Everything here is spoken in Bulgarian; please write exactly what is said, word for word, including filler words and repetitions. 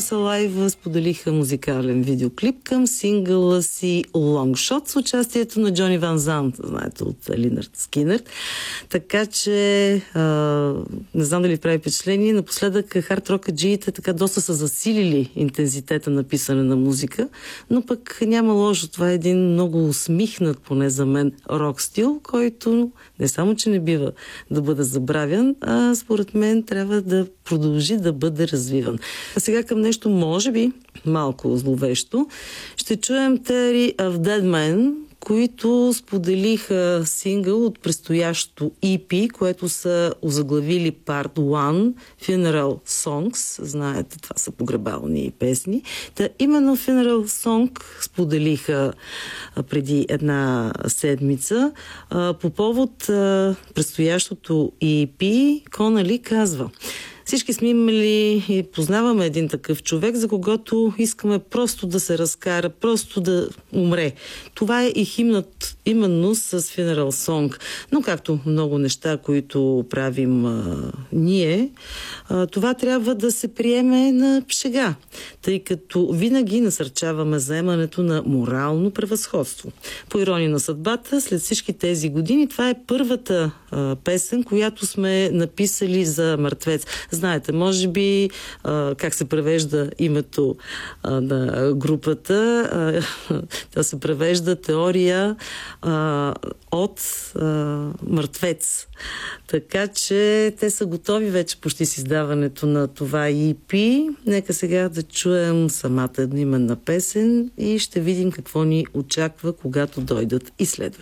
Stars Alive споделиха музикален видеоклип към сингъла си Long Shot с участието на Джони Ван Зант, знаете, от Линард Скинърд. Така че а, не знам дали прави впечатление, напоследък хард-рокаджиите така доста са засилили интензитета на писане на музика, но пък няма лошо. Това е един много усмихнат, поне за мен, рок стил, който не само, че не бива да бъде забравян, а според мен трябва да продължи да бъде развиван. А сега към нещо, може би, малко зловещо. Ще чуем Theory of Dead Men, които споделиха сингъл от предстоящото И Пи, което са озаглавили Part едно, Funeral Songs. Знаете, това са погребални песни. Та именно Funeral Song споделиха преди една седмица. По повод предстоящото И Пи, Конали казва: всички сме имали и познаваме един такъв човек, за когото искаме просто да се разкара, просто да умре. Това е и химнат именно с Funeral Song. Но както много неща, които правим а, ние, а, това трябва да се приеме на шега, тъй като винаги насърчаваме заемането на морално превъзходство. По ирония на съдбата, след всички тези години, това е първата а, песен, която сме написали за мъртвец. Знаете, може би а, как се превежда името а, на групата. А, тя се превежда теория а, от а, мъртвец. Така че те са готови вече почти с издаването на това И Пи. Нека сега да чуем самата едноименна песен и ще видим какво ни очаква, когато дойдат и следващи.